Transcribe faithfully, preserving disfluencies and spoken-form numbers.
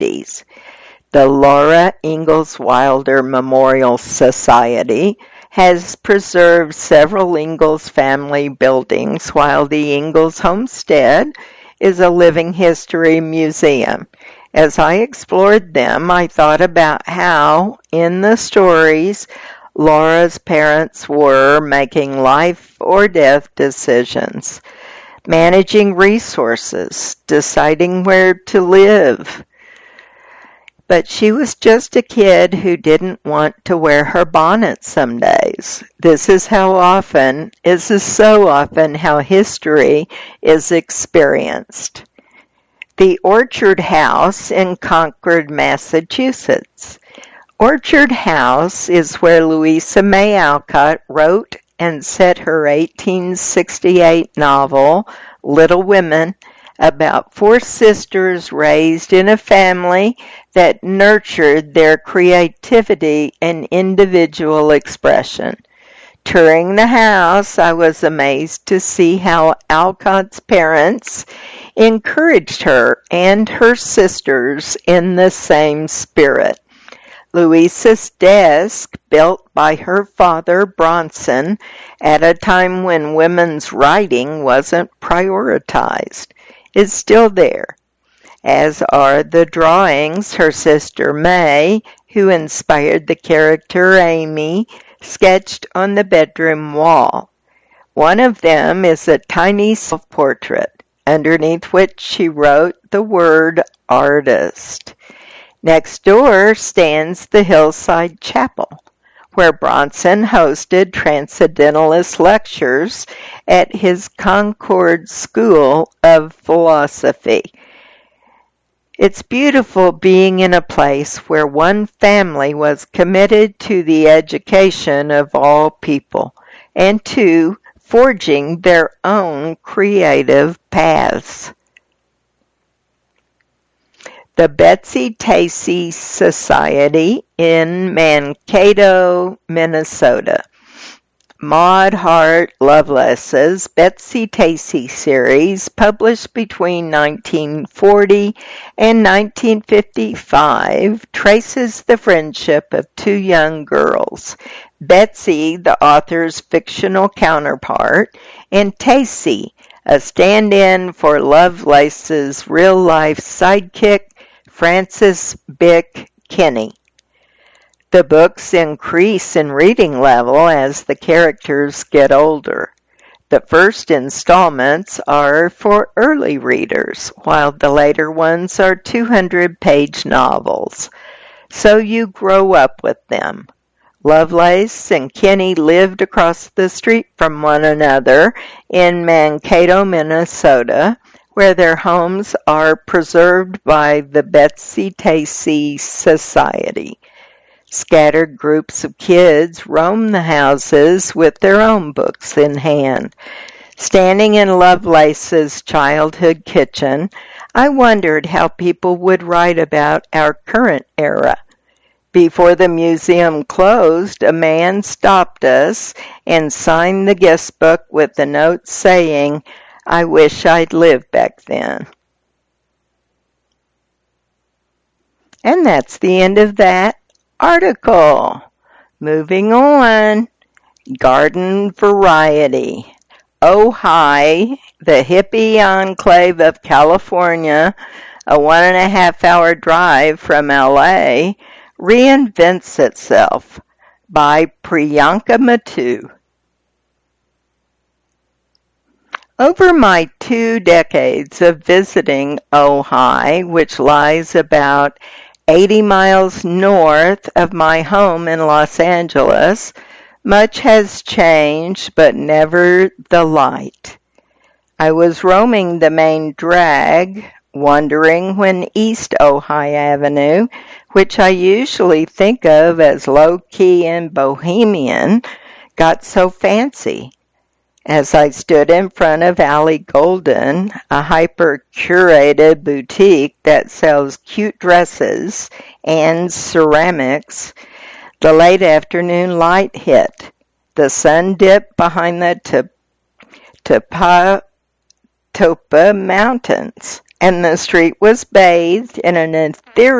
fifties. The Laura Ingalls Wilder Memorial Society has preserved several Ingalls family buildings, while the Ingalls Homestead is a living history museum. As I explored them, I thought about how, in the stories, Laura's parents were making life or death decisions, managing resources, deciding where to live. But she was just a kid who didn't want to wear her bonnet some days. This is how often, this is so often how history is experienced. The Orchard House in Concord, Massachusetts. Orchard House is where Louisa May Alcott wrote and set her eighteen sixty-eight novel, Little Women, about four sisters raised in a family that nurtured their creativity and individual expression. Touring the house, I was amazed to see how Alcott's parents encouraged her and her sisters in the same spirit. Louisa's desk, built by her father, Bronson, at a time when women's writing wasn't prioritized, is still there, as are the drawings her sister May, who inspired the character Amy, sketched on the bedroom wall. One of them is a tiny self-portrait, underneath which she wrote the word artist. Next door stands the Hillside Chapel, where Bronson hosted Transcendentalist lectures at his Concord School of Philosophy. It's beautiful being in a place where one family was committed to the education of all people and to forging their own creative paths. The Betsy Tacy Society in Mankato, Minnesota. Maud Hart Lovelace's Betsy Tacy series, published between nineteen forty and nineteen fifty-five, traces the friendship of two young girls, Betsy, the author's fictional counterpart, and Tacy, a stand-in for Lovelace's real-life sidekick, Frances Bick Kinney. The books increase in reading level as the characters get older. The first installments are for early readers, while the later ones are two hundred page novels. So you grow up with them. Lovelace and Kinney lived across the street from one another in Mankato, Minnesota, where their homes are preserved by the Betsy Tacy Society. Scattered groups of kids roam the houses with their own books in hand. Standing in Lovelace's childhood kitchen, I wondered how people would write about our current era. Before the museum closed, a man stopped us and signed the guest book with a note saying, "I wish I'd lived back then." And that's the end of that article. Moving on. Garden variety. Ojai, the hippie enclave of California, a one and a half hour drive from L A, reinvents itself, by Priyanka Matu. Over my two decades of visiting Ojai, which lies about eighty miles north of my home in Los Angeles, much has changed, but never the light. I was roaming the main drag, wondering when East Ojai Avenue, which I usually think of as low-key and bohemian, got so fancy. As I stood in front of Alley Golden, a hyper-curated boutique that sells cute dresses and ceramics, the late afternoon light hit. The sun dipped behind the Topa, Topa Mountains. and the street was bathed in an ethereal